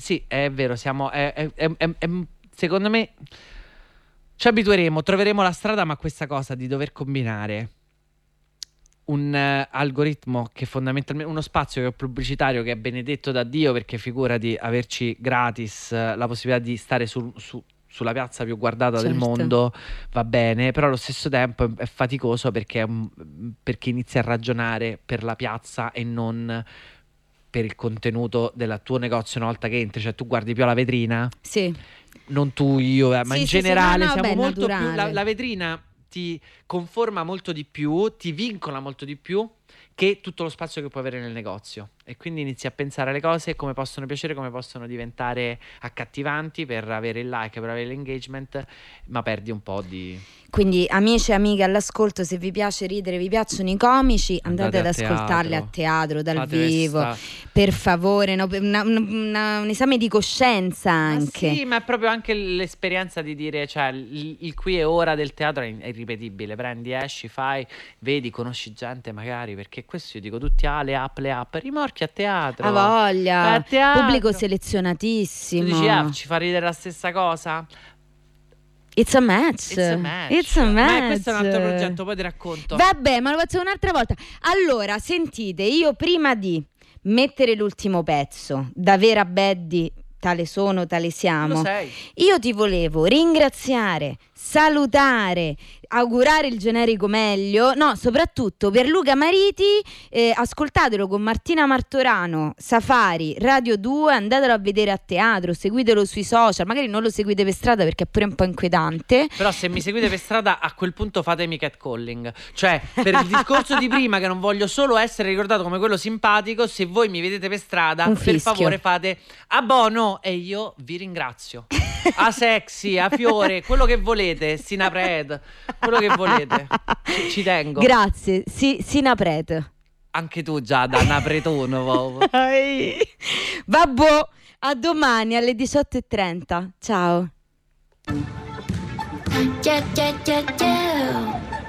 sì, è vero, secondo me ci abitueremo, troveremo la strada, ma questa cosa di dover combinare un algoritmo che fondamentalmente, uno spazio che è pubblicitario, che è benedetto da Dio, perché figurati averci gratis la possibilità di stare sulla piazza più guardata del mondo, va bene, però allo stesso tempo è faticoso perché inizi a ragionare per la piazza e non per il contenuto del tuo negozio una volta che entri. Cioè tu guardi più la vetrina, sì, non tu, io, ma in generale no, siamo molto naturale. più, la vetrina ti conforma molto di più, ti vincola molto di più che tutto lo spazio che puoi avere nel negozio, e quindi inizi a pensare alle cose come possono piacere, come possono diventare accattivanti per avere il like, per avere l'engagement, ma perdi un po' di... Quindi amici e amiche all'ascolto, se vi piace ridere, vi piacciono i comici, andate ad ascoltarli a teatro, dal vivo, per favore, no? Un esame di coscienza anche. Ma sì, ma è proprio anche l'esperienza di dire, cioè il qui e ora del teatro è irripetibile. Prendi, esci, fai, vedi, conosci gente magari, perché questo io dico, tutti le app, rimorchi a teatro. A voglia, a teatro. Pubblico selezionatissimo. Tu dici, ci fa ridere la stessa cosa? It's a match. Ma questo è un altro progetto, poi ti racconto. Vabbè, ma lo faccio un'altra volta. Allora, sentite, io prima di mettere l'ultimo pezzo, da vera Baddy, tale sono, tale siamo, lo sei. Io ti volevo ringraziare, salutare, augurare il generico meglio, no, soprattutto per Luca Mariti, ascoltatelo con Martina Martorano, Safari, Radio 2, andatelo a vedere a teatro, seguitelo sui social, magari non lo seguite per strada perché è pure un po' inquietante. Però se mi seguite per strada, a quel punto fatemi catcalling, cioè per il discorso di prima, che non voglio solo essere ricordato come quello simpatico, se voi mi vedete per strada, per favore fate a bono e io vi ringrazio. A sexy, a fiore, quello che volete, sinapred, quello che volete, ci tengo. Grazie, sinapred. Anche tu già da napretone. Vabbè, a domani alle 18:30. Ciao.